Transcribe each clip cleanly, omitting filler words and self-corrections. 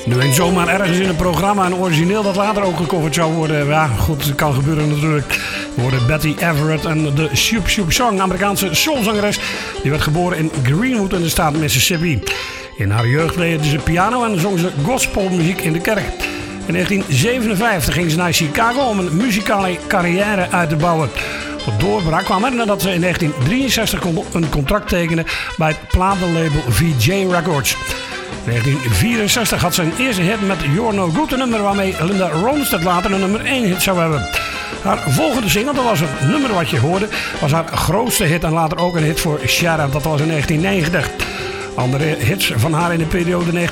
Nu eens zomaar ergens in een programma een origineel dat later ook gecoverd zou worden. Ja, goed, het kan gebeuren natuurlijk. We hoorden Betty Everett en de Shoop Shoop Song, Amerikaanse soulzangeres. Die werd geboren in Greenwood in de staat Mississippi. In haar jeugd leerde ze piano en zong ze gospelmuziek in de kerk. In 1957 ging ze naar Chicago om een muzikale carrière uit te bouwen. Tot doorbraak kwam er nadat ze in 1963 een contract tekende bij het platenlabel VJ Records. In 1964 had ze een eerste hit met You're No Good, een nummer waarmee Linda Ronstadt later een nummer 1 hit zou hebben. Haar volgende single, dat was het nummer wat je hoorde, was haar grootste hit en later ook een hit voor Shara, dat was in 1990. Andere hits van haar in de periode 1964-1966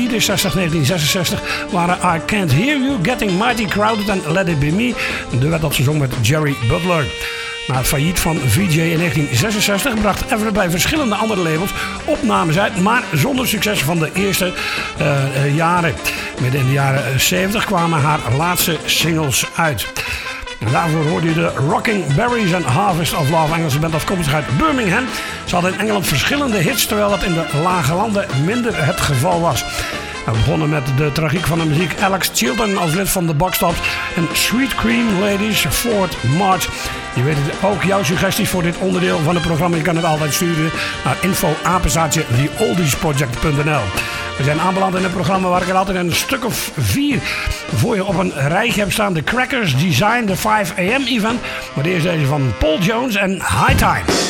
waren I Can't Hear You, Getting Mighty Crowded en Let It Be Me, een duet dat ze zong met Jerry Butler. Na het failliet van VJ in 1966 bracht Everett bij verschillende andere labels opnames uit, maar zonder succes van de eerste jaren. Midden in de jaren 70 kwamen haar laatste singles uit. En daarvoor hoorde je de Rocking Berries en Harvest of Love, Engelse band afkomstig uit Birmingham. Ze hadden in Engeland verschillende hits, terwijl dat in de lage landen minder het geval was. We begonnen met de tragiek van de muziek, Alex Chilton als lid van de Boxtops en Sweet Cream Ladies, Fort March. Je weet het, ook jouw suggesties voor dit onderdeel van het programma. Je kan het altijd sturen naar info@theoldiesproject.nl. We zijn aanbeland in het programma waar ik er altijd een stuk of 4 voor je op een rijtje heb staan. The Crackers Design, de 5 AM event. Maar eerst deze van Paul Jones en High Time.